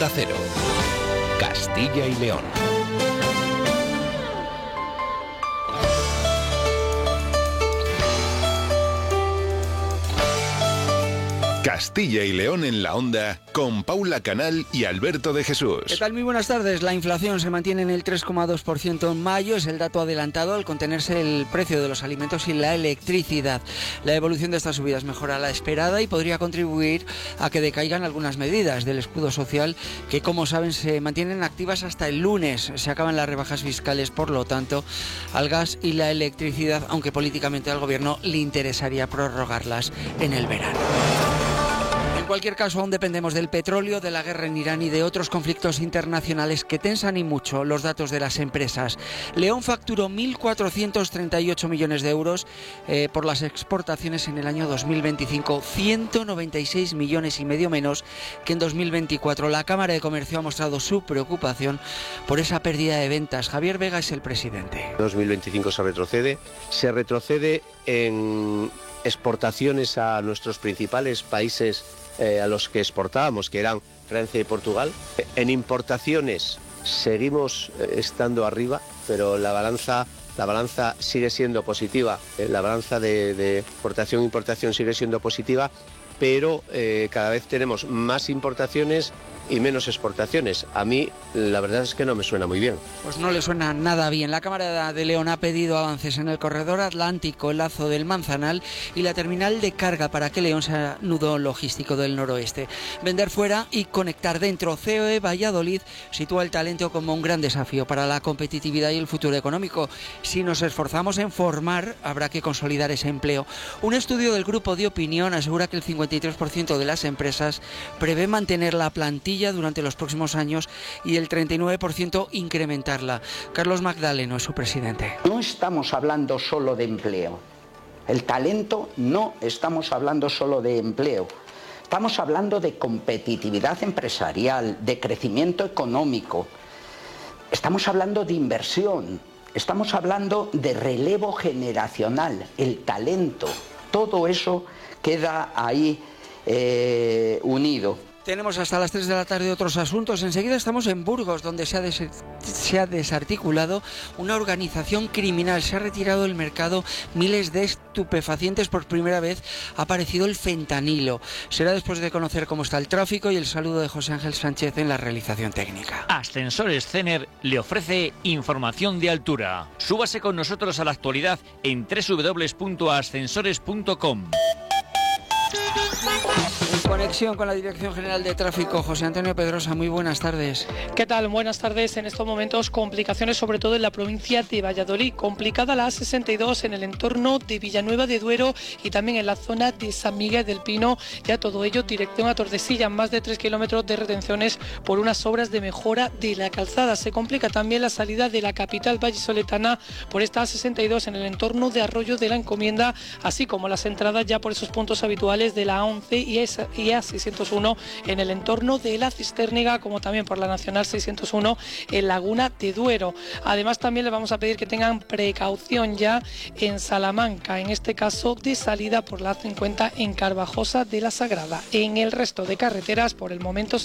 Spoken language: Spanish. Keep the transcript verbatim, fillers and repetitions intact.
Onda Cero, Castilla y León. Castilla y León en la Onda, con Paula Canal y Alberto de Jesús. ¿Qué tal? Muy buenas tardes. La inflación se mantiene en el tres coma dos por ciento en mayo. Es el dato adelantado al contenerse el precio de los alimentos y la electricidad. La evolución de estas subidas mejora la esperada y podría contribuir a que decaigan algunas medidas del escudo social que, como saben, se mantienen activas hasta el lunes. Se acaban las rebajas fiscales, por lo tanto, al gas y la electricidad, aunque políticamente al Gobierno le interesaría prorrogarlas en el verano. En cualquier caso, aún dependemos del petróleo, de la guerra en Irán y de otros conflictos internacionales que tensan y mucho los datos de las empresas. León facturó mil cuatrocientos treinta y ocho millones de euros eh, por las exportaciones en el año dos mil veinticinco, ciento noventa y seis millones y medio menos que en dos mil veinticuatro. La Cámara de Comercio ha mostrado su preocupación por esa pérdida de ventas. Javier Vega es el presidente. dos mil veinticinco se retrocede, se retrocede en exportaciones a nuestros principales países eh, a los que exportábamos, que eran Francia y Portugal. En importaciones seguimos eh, estando arriba, pero la balanza, la balanza sigue siendo positiva. Eh, la balanza de, de exportación e importación sigue siendo positiva, pero eh, cada vez tenemos más importaciones y menos exportaciones. A mí la verdad es que no me suena muy bien. Pues no le suena nada bien. La Cámara de León ha pedido avances en el corredor atlántico, el lazo del Manzanal y la terminal de carga para que León sea nudo logístico del noroeste. Vender fuera y conectar dentro. C O E Valladolid sitúa el talento como un gran desafío para la competitividad y el futuro económico. Si nos esforzamos en formar, habrá que consolidar ese empleo. Un estudio del Grupo de Opinión asegura que el cincuenta y tres por ciento de las empresas prevé mantener la plantilla durante los próximos años y el treinta y nueve por ciento incrementarla. Carlos Magdaleno es su presidente. No estamos hablando solo de empleo. El talento no estamos hablando solo de empleo. Estamos hablando de competitividad empresarial, de crecimiento económico. Estamos hablando de inversión. Estamos hablando de relevo generacional, el talento. Todo eso queda ahí eh, unido. Tenemos hasta las tres de la tarde otros asuntos. Enseguida estamos en Burgos, donde se ha, des- se ha desarticulado una organización criminal. Se ha retirado del mercado miles de estupefacientes. Por primera vez ha aparecido el fentanilo. Será después de conocer cómo está el tráfico y el saludo de José Ángel Sánchez en la realización técnica. Ascensores Cener le ofrece información de altura. Súbase con nosotros a la actualidad en doble u doble u doble u punto ascensores punto com. En conexión con la Dirección General de Tráfico, José Antonio Pedrosa, muy buenas tardes. ¿Qué tal? Buenas tardes. En estos momentos complicaciones sobre todo en la provincia de Valladolid. Complicada la A sesenta y dos en el entorno de Villanueva de Duero y también en la zona de San Miguel del Pino. Ya todo ello dirección a Tordesillas, más de tres kilómetros de retenciones por unas obras de mejora de la calzada. Se complica también la salida de la capital vallisoletana por esta A sesenta y dos en el entorno de Arroyo de la Encomienda, así como las entradas ya por esos puntos habituales de la A once y esa y A seiscientos uno en el entorno de la Cistérniga, como también por la Nacional seiscientos uno en Laguna de Duero. Además, también les vamos a pedir que tengan precaución ya en Salamanca, en este caso de salida por la A cincuenta en Carvajosa de la Sagrada. En el resto de carreteras, por el momento,